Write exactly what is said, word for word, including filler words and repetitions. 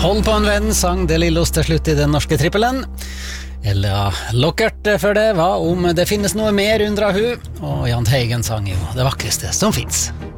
Hold på en venn sang Det Lillos til slutt i den norske trippelen. Ella Lockert før det var om det finnes noe mer undra hu, og Jahn Teigen sang jo det vakreste som finnes.